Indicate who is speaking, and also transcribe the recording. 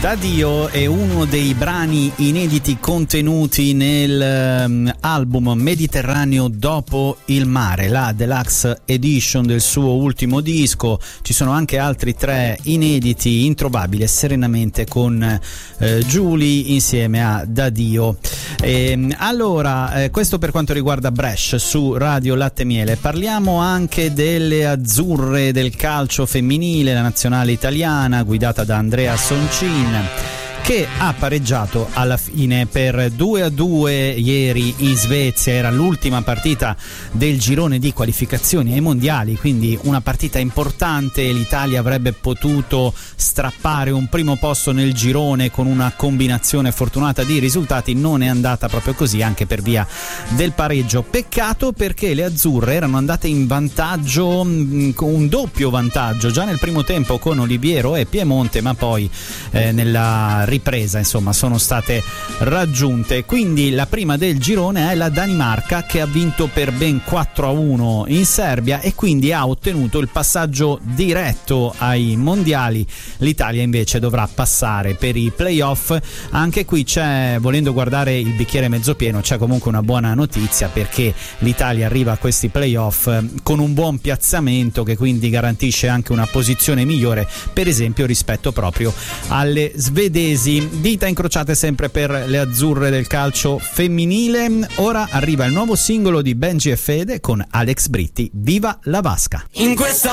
Speaker 1: Da Dio è uno dei brani inediti contenuti nel album Mediterraneo dopo il mare, la deluxe edition del suo ultimo disco. Ci sono anche altri 3 inediti, Introvabile, Serenamente con Giulia insieme a Da Dio. Allora, questo per quanto riguarda Brescia su Radio Latte Miele. Parliamo anche delle azzurre del calcio femminile, la nazionale italiana guidata da Andrea Soncin, che ha pareggiato alla fine per 2-2 ieri in Svezia. Era l'ultima partita del girone di qualificazioni ai mondiali, quindi una partita importante. L'Italia avrebbe potuto strappare un primo posto nel girone con una combinazione fortunata di risultati. Non è andata proprio così, anche per via del pareggio. Peccato, perché le azzurre erano andate in vantaggio, con un doppio vantaggio già nel primo tempo con Oliviero e Piemonte, ma poi nella ripresa insomma sono state raggiunte. Quindi la prima del girone è la Danimarca, che ha vinto per ben 4-1 in Serbia e quindi ha ottenuto il passaggio diretto ai mondiali. L'Italia invece dovrà passare per i playoff. Anche qui c'è, volendo guardare il bicchiere mezzo pieno, c'è comunque una buona notizia, perché l'Italia arriva a questi playoff con un buon piazzamento, che quindi garantisce anche una posizione migliore, per esempio rispetto proprio alle svedesi. Dita incrociate sempre per le azzurre del calcio femminile. Ora arriva il nuovo singolo di Benji e Fede con Alex Britti, Viva la Vasca.
Speaker 2: In questa